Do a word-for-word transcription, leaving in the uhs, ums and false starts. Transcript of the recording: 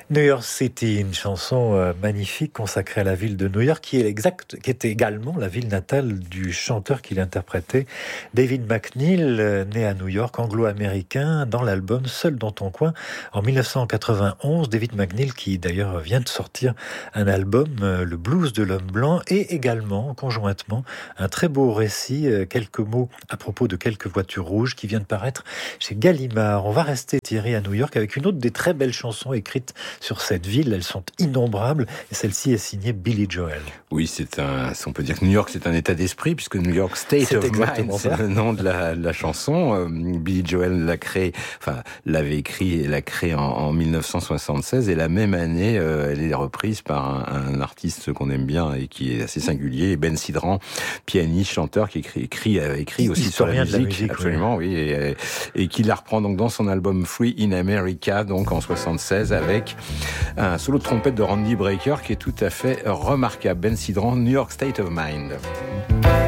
New York City, une chanson euh, magnifique consacrée à la ville de New York, qui est, exact, qui est également la ville natale du chanteur qui l'interprétait, David McNeil, euh, né à New York, anglo-américain, dans l'album Seul dans ton coin, en dix-neuf cent quatre-vingt-onze. David McNeil, qui d'ailleurs vient de sortir un album, euh, Le blues de l'homme blanc, et également, conjointement, un très beau récit, euh, quelques mots à propos de quelques voitures rouges, qui vient de paraître chez Gallimard. On va rester, Thierry, à New York avec une autre des très belles chansons écrites sur cette ville. Elles sont innombrables et celle-ci est signée Billy Joel. Oui, c'est un, on peut dire que New York c'est un état d'esprit, puisque New York State c'est of Mind, ça. c'est le nom de la, de la chanson. Euh, Billy Joel l'a créé, enfin l'avait écrit et l'a créé en, en dix-neuf cent soixante-seize, et la même année, euh, elle est reprise par un, un artiste qu'on aime bien et qui est assez singulier, Ben Sidran, pianiste, chanteur, qui écrit, écrit, a écrit aussi sur la musique, de la musique, absolument, oui, oui et, et qui la reprend donc dans son album Free in America, donc en soixante-seize, avec un solo de trompette de Randy Brecker qui est tout à fait remarquable. Ben Sidran, New York State of Mind.